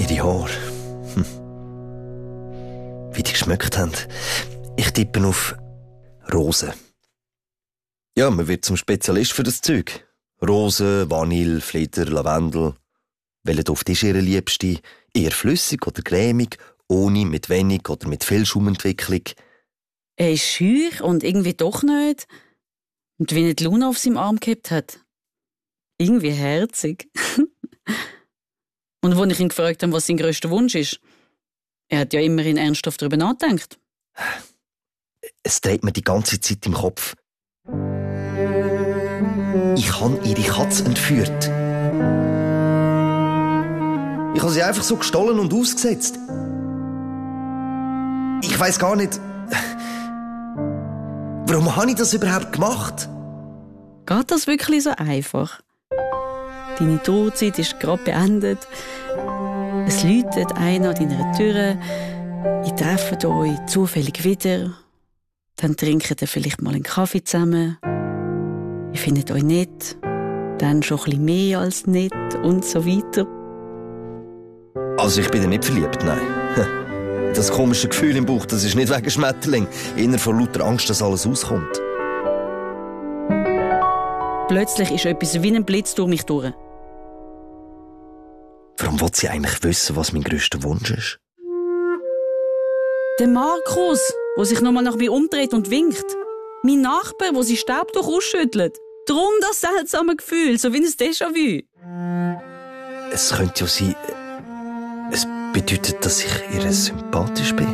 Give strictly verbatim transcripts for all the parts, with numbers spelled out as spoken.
Ihre Haare. Hm. Wie die geschmeckt haben. Ich tippe auf Rosen. Ja, man wird zum Spezialist für das Zeug. Rosen, Vanille, Flieder, Lavendel. Welcher Duft ist Ihre Liebste? Eher flüssig oder cremig? Ohne, mit wenig oder mit viel Schaumentwicklung? Er ist schüch und irgendwie doch nicht. Und wie er die Luna auf seinem Arm gehabt hat. Irgendwie herzig. Und als ich ihn gefragt habe, was sein grösster Wunsch ist, er hat ja immerhin ernsthaft darüber nachgedacht. Es dreht mir die ganze Zeit im Kopf. Ich habe ihre Katze entführt. Ich habe sie einfach so gestohlen und ausgesetzt. Ich weiss gar nicht... Warum habe ich das überhaupt gemacht? Geht das wirklich so einfach? Deine Trauerzeit ist gerade beendet. Es läutet einer an deiner Tür. Ihr trefft euch zufällig wieder. Dann trinkt ihr vielleicht mal einen Kaffee zusammen. Ihr findet euch nett. Dann schon ein bisschen mehr als nett und so weiter. Also ich bin ja nicht verliebt, nein. Das komische Gefühl im Bauch, das ist nicht wegen Schmetterling. Eher vor lauter Angst, dass alles auskommt. Plötzlich ist etwas wie ein Blitz durch mich durch. Warum will sie eigentlich wissen, was mein grösster Wunsch ist? Der Markus, der sich nochmal nach mir umdreht und winkt. Mein Nachbar, der sein Staubtuch ausschüttelt. Drum das seltsame Gefühl, so wie ein Déjà-vu. Es könnte ja sein, es bedeutet, dass ich ihr sympathisch bin.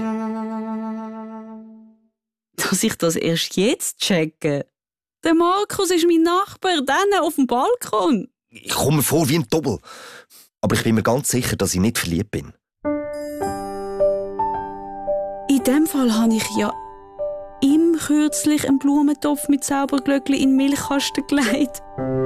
Dass ich das erst jetzt checke. Der Markus ist mein Nachbar, dann auf dem Balkon. Ich komme mir vor wie ein Doppel. Aber ich bin mir ganz sicher, dass ich nicht verliebt bin. In dem Fall habe ich ja ihm kürzlich einen Blumentopf mit Zauberglöckchen in den Milchkasten gelegt.